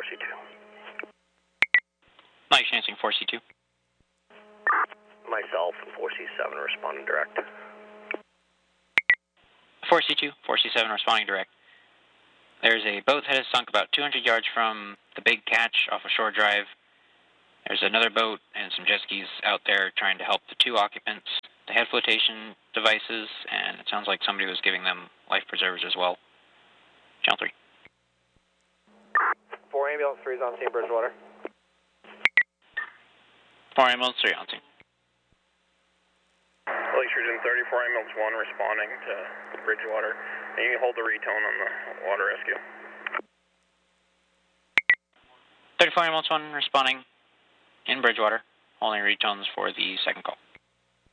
4C2. Mike Shansing, 4C2. Myself and 4C7 responding direct. 4C2, 4C7 responding direct. There's a boat that has sunk about 200 yards from the Big Catch off of Shore Drive. There's another boat and some jet skis out there trying to help the two occupants. They had flotation devices, and it sounds like somebody was giving them life preservers as well. Channel 3. 4 ambulance 3 is on scene, Bridgewater. 4 ambulance 3 on scene. Lake Sturgeon 34 ambulance 1 responding to Bridgewater. And you can hold the retone on the water rescue. 34 ambulance 1 responding in Bridgewater, holding retones for the second call.